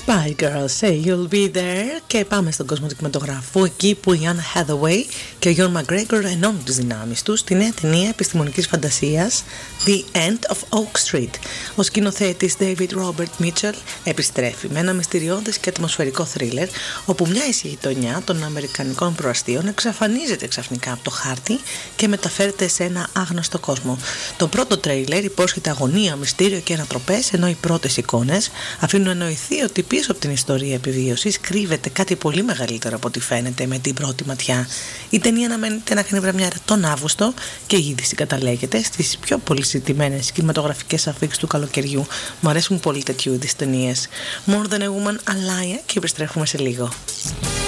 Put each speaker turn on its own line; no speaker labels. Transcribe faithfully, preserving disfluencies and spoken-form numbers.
Spy Girls Say You'll Be There. Και πάμε στον κόσμο του κινηματογράφου, εκεί που η Anna Hathaway και ο Ewan McGregor ενώνουν τις δυνάμεις τους στη νέα ταινία επιστημονικής φαντασίας The End of Oak Street. Ο σκηνοθέτης David Robert Mitchell επιστρέφει με ένα μυστηριώδες και ατμοσφαιρικό θρίλερ, όπου μια εισηγητονιά των αμερικανικών προαστίων εξαφανίζεται ξαφνικά από το χάρτη και μεταφέρεται σε ένα άγνωστο κόσμο. Το πρώτο τρέιλερ υπόσχεται αγωνία, μυστήριο και ανατροπές, ενώ οι πρώτες εικόνες αφήνουν να εννοηθεί ότι πίσω από την ιστορία επιβίωσης κρύβεται κάτι πολύ μεγαλύτερο από ό,τι φαίνεται με την πρώτη ματιά. Η ταινία αναμένεται να κάνει πρεμιέρα τον Αύγουστο και ήδη συγκαταλέγεται στις πιο πολύ συζητημένες κινηματογραφικές αφίξεις του καλοκαιριού. Μου αρέσουν πολύ τέτοιου είδους ταινίες. More Than a Woman, Alaya, και επιστρέφουμε σε λίγο.